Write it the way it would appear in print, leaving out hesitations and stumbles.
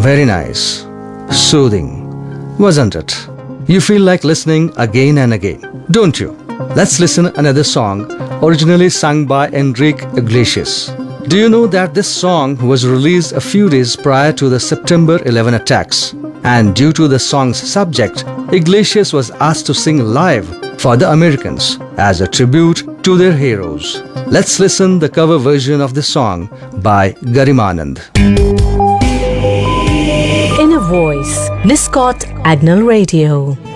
Very nice. Soothing, wasn't it? You feel like listening again and again, don't you? Let's listen another song originally sung by Enrique Iglesias. Do you know that this song was released a few days prior to the September 11 attacks? And due to the song's subject, Iglesias was asked to sing live for the Americans as a tribute to their heroes. Let's listen the cover version of the song by Garimanand. In a Voice, Niscot Agnel Radio.